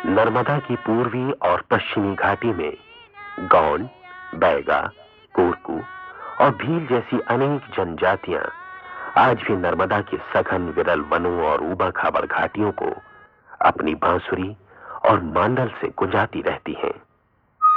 नर्मदा की पूर्वी और पश्चिमी घाटी में गौंड, बैगा, कोरकू और भील जैसी अनेक जनजातियां आज भी नर्मदा के सघन विरल वनों और ऊबड़-खाबड़ घाटियों को अपनी बांसुरी और मांडल से गुंजाती रहती हैं।